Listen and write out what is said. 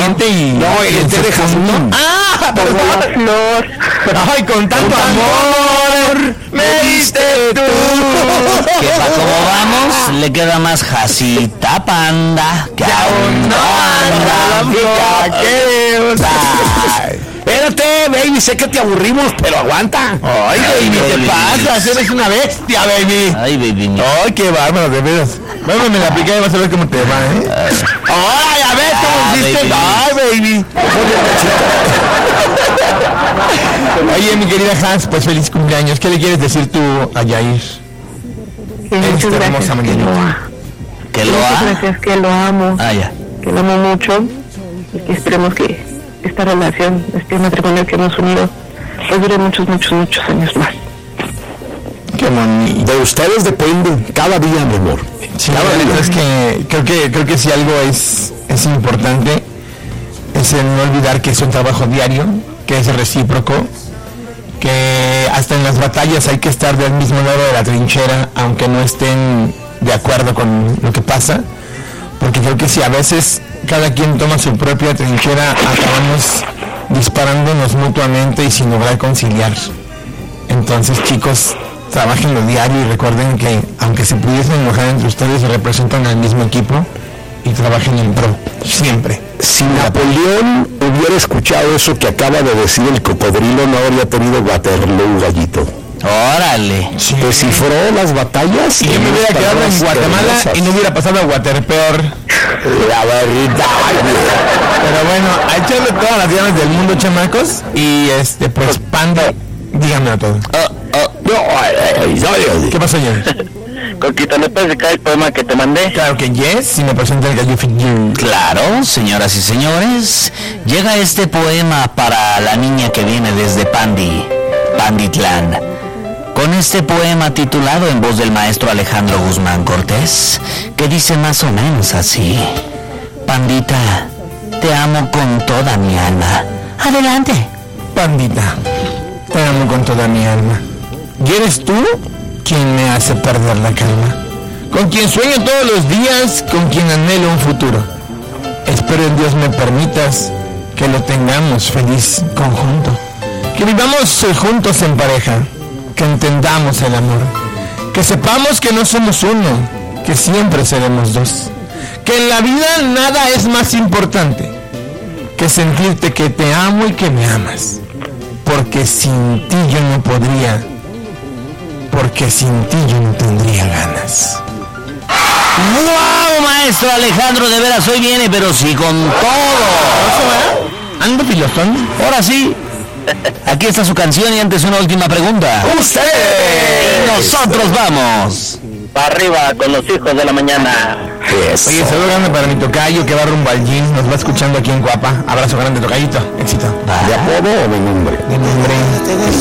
caliente y... No, te dejas, ¿no? ¡Ah! Por la flor. ¡Ay, con tanto amor me diste tú! Que pa' cómo vamos, le queda más Jacita Panda, que aún no anda la ¡Ya queremos! Espérate, baby, sé que te aburrimos, pero aguanta. ¡Ay, baby, te pasas! ¡Eres una bestia, baby! Ay, baby mío. ¡Ay, qué bárbaro, de veras! Bueno, me la apliqué y vas a ver cómo te va, ¿eh? ¡Ay, a ver cómo hiciste! ¡Ay, baby! Oye, mi querida Hans, pues feliz cumpleaños. ¿Qué le quieres decir tú a Yair? Muchas gracias. ¿Que lo Muchas ha? gracias, que lo amo. Ah, ya. Que lo amo mucho. Y que esperemos que esta relación, este matrimonio que hemos unido, pues dure muchos, muchos, muchos años más. Qué bonito. De ustedes depende cada día, mi amor. Sí, la verdad es que creo que si algo es importante es el no olvidar que es un trabajo diario, que es recíproco, que hasta en las batallas hay que estar del mismo lado de la trinchera, aunque no estén de acuerdo con lo que pasa, porque creo que si a veces cada quien toma su propia trinchera, acabamos disparándonos mutuamente y sin lograr conciliar. Entonces, chicos, trabajen lo diario y recuerden que aunque se pudiesen enojar entre ustedes, representan al mismo equipo y trabajen en pro, siempre. Si Napoleón hubiera escuchado eso que acaba de decir el cocodrilo, no habría tenido Waterloo, gallito. Órale. Sí. Descifró las batallas. Y yo me hubiera quedado en Guatemala y no hubiera pasado a Waterpeor. La verdad. Pero bueno, a echarle todas las ganas del mundo, chamacos. Y pues Panda, díganmelo todo. ¿Qué pasó, Jen? Coquito, ¿le puedes dedicar el poema que te mandé? Claro que yes, si me presenta el gallo figure. Claro, señoras y señores, llega este poema para la niña que viene desde Panditlán. Con este poema titulado en voz del maestro Alejandro Guzmán Cortés, que dice más o menos así: Pandita, te amo con toda mi alma. Adelante. Pandita, te amo con toda mi alma. ¿Y eres tú quien me hace perder la calma? Con quien sueño todos los días, con quien anhelo un futuro. Espero en Dios me permitas que lo tengamos feliz conjunto. Que vivamos juntos en pareja, que entendamos el amor, que sepamos que no somos uno, que siempre seremos dos, que en la vida nada es más importante que sentirte que te amo y que me amas, porque sin ti yo no podría, porque sin ti yo no tendría ganas. ¡Wow, maestro Alejandro! De veras, hoy viene, pero sí con todo. ¿Ando filosón? Ahora sí. Aquí está su canción y antes una última pregunta. ¡Ustedes! Y nosotros vamos. Para arriba con los hijos de la mañana. Eso. Oye, saludo grande para mi tocayo que va rumbo al gym, nos va escuchando aquí en Cuapa. Abrazo grande, tocayito. Éxito. ¿De apodo o de nombre? De nombre.